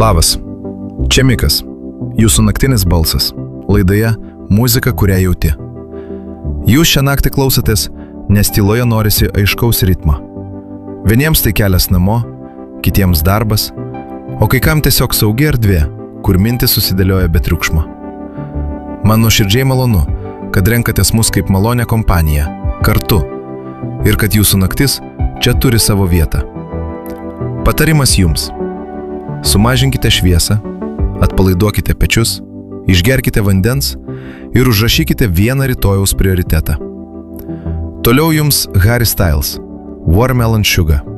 Labas, čia Mikas, jūsų naktinis balsas, laidoje Muzika, kurią jauti. Jūs šią naktį klausotės, nes tyloje norisi aiškaus ritmo. Vieniems tai kelias namo, kitiems darbas, o kai kam tiesiog saugi erdvė, kur mintis susidėlioja be triukšmo. Man nuoširdžiai malonu, kad renkatės mus kaip malonę kompaniją, kartu, ir kad jūsų naktis čia turi savo vietą. Patarimas jums. Sumažinkite šviesą, atpalaiduokite pečius, išgerkite vandens ir užrašykite vieną rytojaus prioritetą. Toliau jums Harry Styles, Watermelon Sugar.